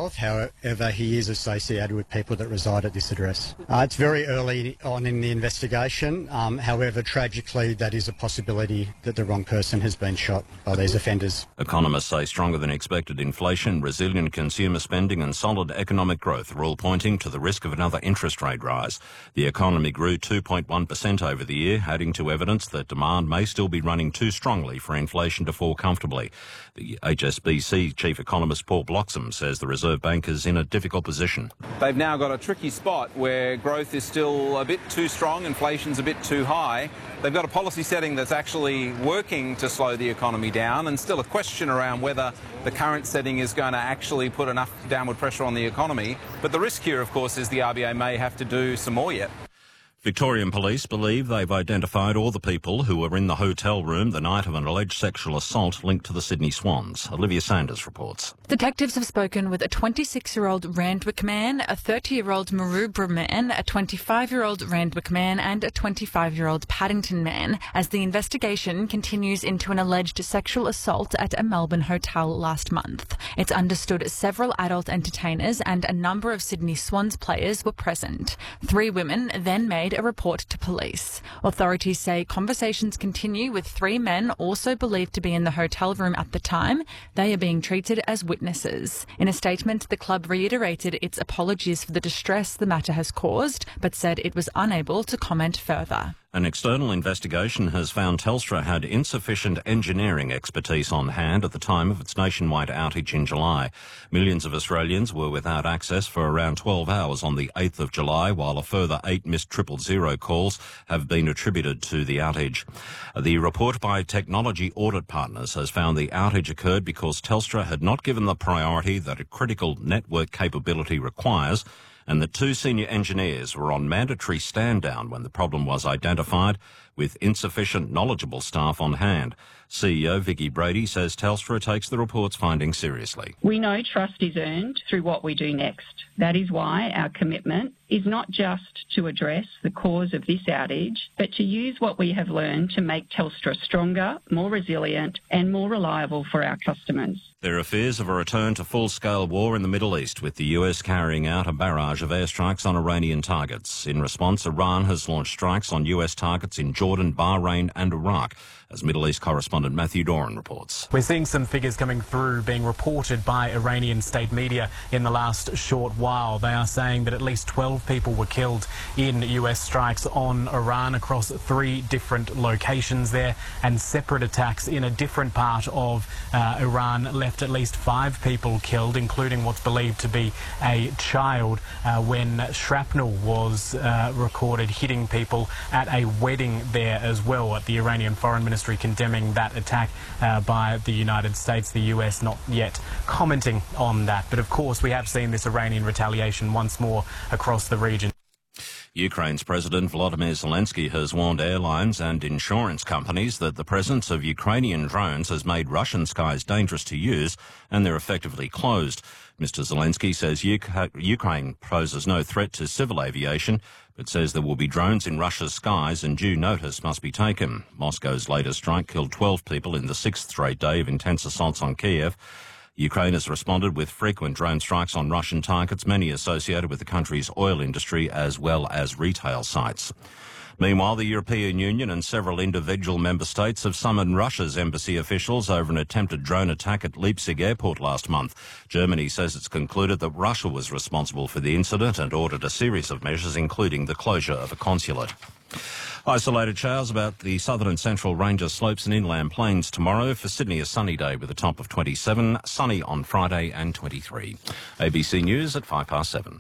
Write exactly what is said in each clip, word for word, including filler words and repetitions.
North. However, he is associated with people that reside at this address. Uh, it's very early on in the investigation. Um, however, tragically, that is a possibility that the wrong person has been shot by these offenders. Economists say stronger than expected inflation, resilient consumer spending and solid economic growth are all pointing to the risk of another interest rate rise. The economy grew two point one percent over the year, adding to evidence that demand may still be running too strongly for inflation to fall comfortably. The H S B C chief economist Paul Bloxham says the Reserve Bank is in a difficult position. They've now got a tricky spot where growth is still a bit too strong, inflation's a bit too high. They've got a policy setting that's actually working to slow the economy down, and still a question around whether the current setting is going to actually put enough downward pressure on the economy. But the risk here, of course, is the R B A may have to do some more yet. Victorian police believe they've identified all the people who were in the hotel room the night of an alleged sexual assault linked to the Sydney Swans. Olivia Sanders reports. Detectives have spoken with a twenty-six-year-old Randwick man, a thirty-year-old Maroubra man, a twenty-five-year-old Randwick man and a twenty-five-year-old Paddington man as the investigation continues into an alleged sexual assault at a Melbourne hotel last month. It's understood several adult entertainers and a number of Sydney Swans players were present. Three women then made a report to police. Authorities say conversations continue with three men also believed to be in the hotel room at the time. They are being treated as witnesses. In a statement, the club reiterated its apologies for the distress the matter has caused, but said it was unable to comment further. An external investigation has found Telstra had insufficient engineering expertise on hand at the time of its nationwide outage in July. Millions of Australians were without access for around twelve hours on the eighth of July, while a further eight missed triple zero calls have been attributed to the outage. The report by Technology Audit Partners has found the outage occurred because Telstra had not given the priority that a critical network capability requires, and that two senior engineers were on mandatory stand-down when the problem was identified, with insufficient knowledgeable staff on hand. C E O Vicky Brady says Telstra takes the report's findings seriously. We know trust is earned through what we do next. That is why our commitment is not just to address the cause of this outage, but to use what we have learned to make Telstra stronger, more resilient and more reliable for our customers. There are fears of a return to full-scale war in the Middle East, with the U S carrying out a barrage of airstrikes on Iranian targets. In response, Iran has launched strikes on U S targets in Jordan, Bahrain and Iraq, as Middle East correspondent Matthew Doran reports. We're seeing some figures coming through being reported by Iranian state media in the last short while. They are saying that at least twelve people were killed in U S strikes on Iran across three different locations there, and separate attacks in a different part of uh, Iran left at least five people killed, including what's believed to be a child, uh, when shrapnel was uh, recorded hitting people at a wedding there as well. At the Iranian Foreign Ministry condemning that attack uh, by the United States, the U S not yet commenting on that. But of course we have seen this Iranian retaliation once more across the region. Ukraine's President Volodymyr Zelensky has warned airlines and insurance companies that the presence of Ukrainian drones has made Russian skies dangerous to use, and they're effectively closed. Mister Zelensky says Ukraine poses no threat to civil aviation, but says there will be drones in Russia's skies and due notice must be taken. Moscow's latest strike killed twelve people in the sixth straight day of intense assaults on Kiev. Ukraine has responded with frequent drone strikes on Russian targets, many associated with the country's oil industry as well as retail sites. Meanwhile, the European Union and several individual member states have summoned Russia's embassy officials over an attempted drone attack at Leipzig airport last month. Germany says it's concluded that Russia was responsible for the incident and ordered a series of measures, including the closure of a consulate. Isolated showers about the southern and central Ranger slopes and inland plains tomorrow. For Sydney, a sunny day with a top of twenty-seven, sunny on Friday and twenty-three. A B C News at five past seven.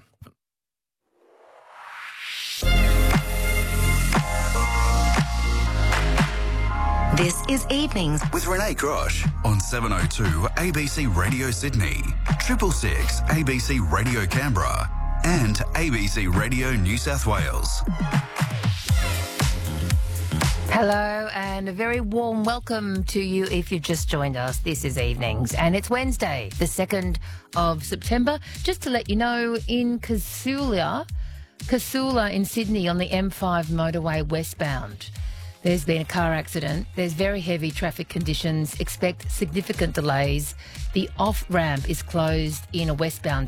This is Evenings with Renee Grosh on seven oh two A B C Radio Sydney, triple six A B C Radio Canberra and A B C Radio New South Wales. Hello and a very warm welcome to you if you've just joined us. This is Evenings and it's Wednesday, the second of September. Just to let you know, in Casula, Casula in Sydney on the M five motorway westbound, there's been a car accident. There's very heavy traffic conditions. Expect significant delays. The off-ramp is closed in a westbound